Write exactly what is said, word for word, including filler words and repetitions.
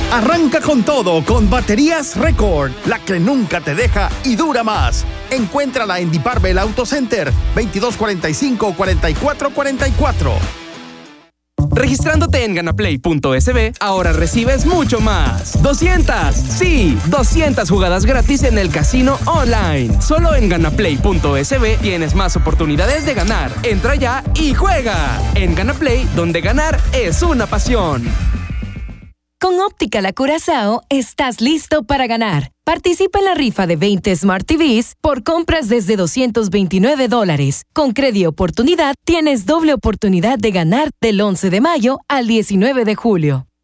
Arranca con todo con Baterías Record, la que nunca te deja y dura más. Encuéntrala en Diparbel Auto Center, veintidós cuarenta y cinco, cuarenta y cuatro cuarenta y cuatro. Registrándote en ganaplay punto es be, ahora recibes mucho más. doscientas, sí, doscientas jugadas gratis en el casino online. Solo en ganaplay punto es be tienes más oportunidades de ganar. Entra ya y juega. En Ganaplay, donde ganar es una pasión. Con Óptica La Curazao estás listo para ganar. Participa en la rifa de veinte Smart T Vs por compras desde doscientos veintinueve dólares. Con Credi Oportunidad tienes doble oportunidad de ganar del once de mayo al diecinueve de julio.